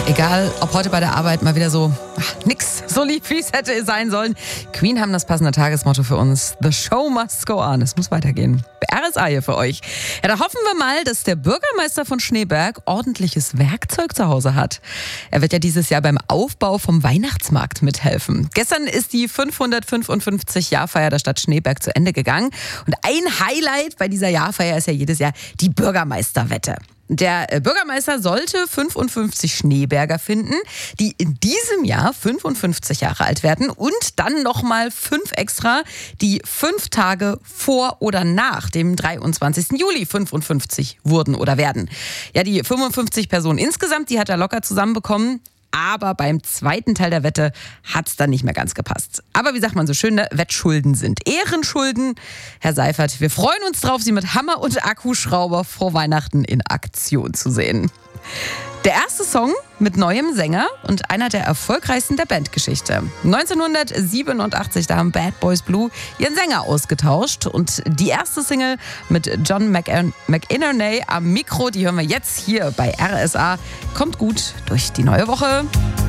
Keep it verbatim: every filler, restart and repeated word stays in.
Egal, ob heute bei der Arbeit mal wieder so ach, nix so lieb, wie es hätte sein sollen. Queen haben das passende Tagesmotto für uns. The show must go on. Es muss weitergehen. R S A hier für euch. Ja, da hoffen wir mal, dass der Bürgermeister von Schneeberg ordentliches Werkzeug zu Hause hat. Er wird ja dieses Jahr beim Aufbau vom Weihnachtsmarkt mithelfen. Gestern ist die fünfhundertfünfundfünfzig-Jahrfeier der Stadt Schneeberg zu Ende gegangen. Und ein Highlight bei dieser Jahrfeier ist ja jedes Jahr die Bürgermeisterwette. Der Bürgermeister sollte fünfundfünfzig Schneeberger finden, die in diesem Jahr fünfundfünfzig Jahre alt werden und dann nochmal fünf extra, die fünf Tage vor oder nach dem dreiundzwanzigsten Juli fünfundfünfzig wurden oder werden. Ja, die fünfundfünfzig Personen insgesamt, die hat er locker zusammenbekommen. Aber beim zweiten Teil der Wette hat es dann nicht mehr ganz gepasst. Aber wie sagt man so schön, ne? Wettschulden sind Ehrenschulden. Herr Seifert, wir freuen uns drauf, Sie mit Hammer und Akkuschrauber vor Weihnachten in Aktion zu sehen. Der erste Song mit neuem Sänger und einer der erfolgreichsten der Bandgeschichte. neunzehnhundertsiebenundachtzig, da haben Bad Boys Blue ihren Sänger ausgetauscht. Und die erste Single mit John McInerney am Mikro, die hören wir jetzt hier bei R S A. Kommt gut durch die neue Woche.